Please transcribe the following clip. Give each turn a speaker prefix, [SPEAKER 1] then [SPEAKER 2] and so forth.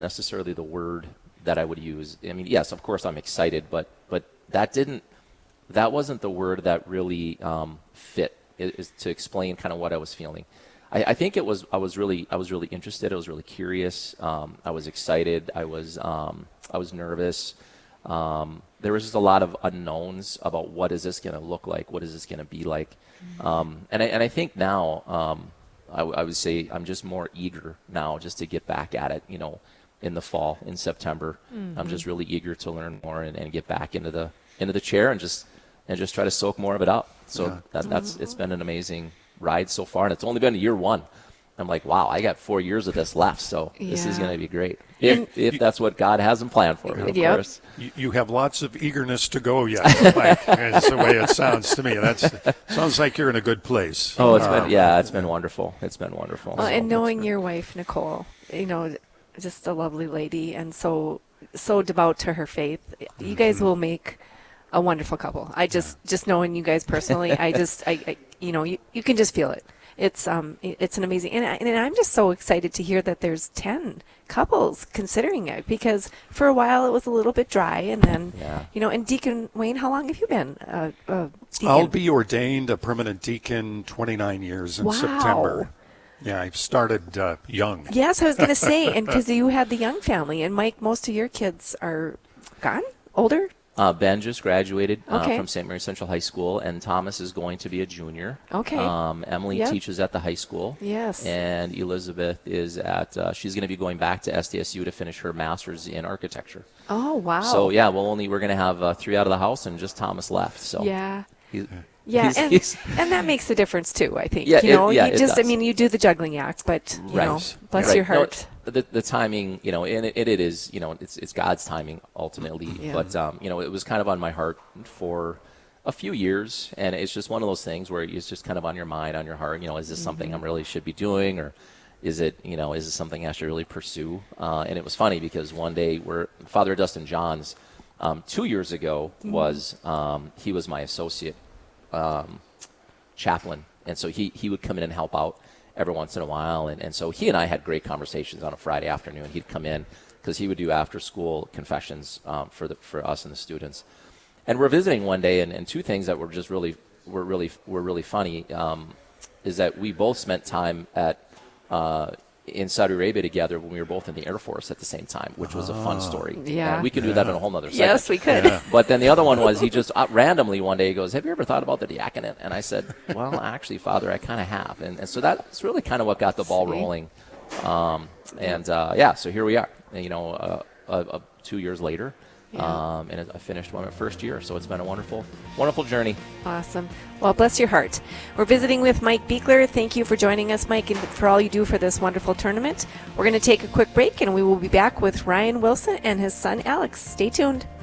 [SPEAKER 1] necessarily the word that I would use. I mean, yes, of course I'm excited, but that wasn't the word that really fit is to explain kind of what I was feeling. I think I was really interested. I was really curious. I was excited. I was nervous. There was just a lot of unknowns about what is this going to look like? What is this going to be like? And I think now I would say I'm just more eager now just to get back at it, in the fall, in September. I'm just really eager to learn more and get back into the chair and just try to soak more of it up. So it's been an amazing ride so far, and it's only been year one. I'm like, wow, I got 4 years of this left, so this is going to be great. If that's what God has in plan for me, of course.
[SPEAKER 2] You have lots of eagerness to go yet, Mike. That's the way it sounds to me. Sounds like you're in a good place.
[SPEAKER 1] Oh, it's been wonderful. It's been wonderful.
[SPEAKER 3] Well, and knowing your wife, Nicole, just a lovely lady and so devout to her faith, you guys will make a wonderful couple. I just knowing you guys personally, you can just feel it. It's an amazing, and I'm just so excited to hear that there's 10 couples considering it, because for a while it was a little bit dry, and then and Deacon Wayne, how long have you been deacon?
[SPEAKER 2] I'll be ordained a permanent deacon 29 years in September. Yeah, I've started young.
[SPEAKER 3] Yes, I was going to say, and because you had the young family, and Mike, most of your kids are gone, older.
[SPEAKER 1] Ben just graduated from St. Mary Central High School, and Thomas is going to be a junior.
[SPEAKER 3] Okay.
[SPEAKER 1] Emily teaches at the high school.
[SPEAKER 3] Yes.
[SPEAKER 1] And Elizabeth is she's going to be going back to SDSU to finish her master's in architecture.
[SPEAKER 3] Oh, wow.
[SPEAKER 1] So, we're going to have 3 out of the house, and just Thomas left. So
[SPEAKER 3] yeah.
[SPEAKER 1] And
[SPEAKER 3] that makes a difference too, I think.
[SPEAKER 1] It does.
[SPEAKER 3] You do the juggling act, but bless your heart.
[SPEAKER 1] No, the timing, and it is, it's God's timing ultimately. Yeah. But it was kind of on my heart for a few years, and it's just one of those things where it's just kind of on your mind, on your heart. Is this something I really should be doing, or is it, is this something I should really pursue? And it was funny because one day Father Dustin Johns, 2 years ago was he was my associate chaplain, and so he would come in and help out every once in a while, and so he and I had great conversations on a Friday afternoon. He'd come in because he would do after school confessions for us and the students, and we're visiting one day, and 2 things that were just really funny is that we both spent time in Saudi Arabia together when we were both in the Air Force at the same time, which was a fun story.
[SPEAKER 3] Yeah.
[SPEAKER 1] And we could do that in a whole other segment.
[SPEAKER 3] Yes, we could.
[SPEAKER 2] Yeah.
[SPEAKER 1] But then the other one was he just randomly one day he goes, "Have you ever thought about the diaconate?" And I said, "Well, actually, Father, I kind of have." And so that's really kind of what got the ball rolling. So here we are, 2 years later.
[SPEAKER 3] Yeah.
[SPEAKER 1] And I finished my first year, so it's been a wonderful, wonderful journey.
[SPEAKER 3] Awesome. Well, bless your heart. We're visiting with Mike Buechler. Thank you for joining us, Mike, and for all you do for this wonderful tournament. We're going to take a quick break, and we will be back with Ryan Wilson and his son, Alex. Stay tuned.